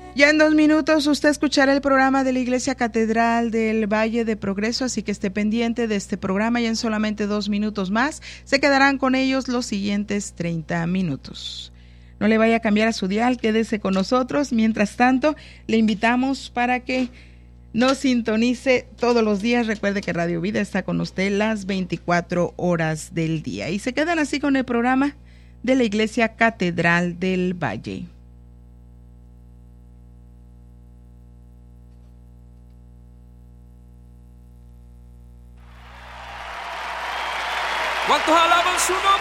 Ya en 2 minutos usted escuchará el programa de la Iglesia Catedral del Valle de Progreso, así que esté pendiente de este programa y en solamente 2 minutos más se quedarán con ellos los siguientes 30 minutos. No le vaya a cambiar a su dial, quédese con nosotros. Mientras tanto, le invitamos para que nos sintonice todos los días. Recuerde que Radio Vida está con usted las 24 horas del día. Y se quedan así con el programa de la Iglesia Catedral del Valle. ¿Cuántos alaban su nombre?